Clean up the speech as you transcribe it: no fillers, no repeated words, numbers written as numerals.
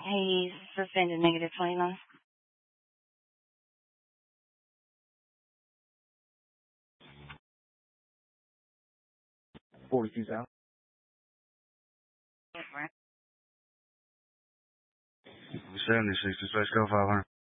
He's suspended negative 20 months. 42,000. 76, dispatch code 500.